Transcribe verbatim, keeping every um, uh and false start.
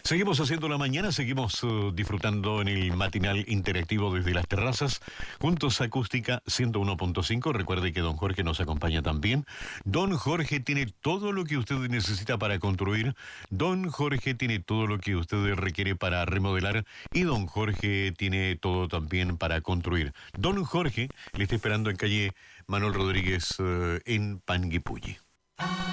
Seguimos haciendo la mañana, seguimos uh, disfrutando en el matinal interactivo desde las terrazas, juntos a Acústica ciento uno punto cinco. Recuerde que don Jorge nos acompaña también. Don Jorge tiene todo lo que usted necesita para construir. Don Jorge tiene todo lo que usted requiere para remodelar. Y don Jorge tiene todo también para construir. Don Jorge le está esperando en calle Manuel Rodríguez uh, en Panguipulli.